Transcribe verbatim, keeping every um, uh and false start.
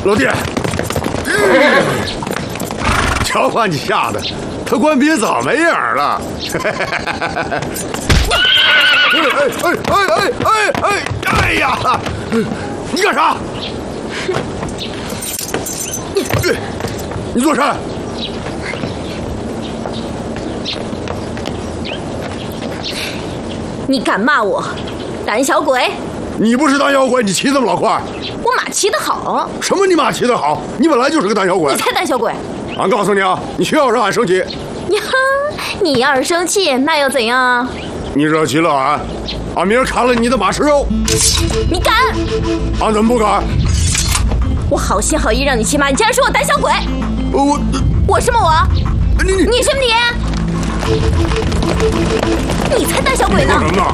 老弟，瞧把你吓的，他官兵怎么样了？哎哎哎哎哎哎哎呀！你干啥？你做啥？ 你敢骂我，胆小鬼！ 你不是胆小鬼，你骑这么老快？ 我马骑得好。 什么？你马骑得好？你本来就是个胆小鬼。 你才胆小鬼！ 俺告诉你啊，你需要让俺生气。 呀，你要是生气，那又怎样？ 你惹急了俺，俺明儿砍了你的马吃肉。 你敢？ 俺怎么不敢？ 我好心好意让你骑马，你竟然说我胆小鬼！ 我我什么我？ 你你你什么你？你才胆小鬼呢！ 你说什么呢？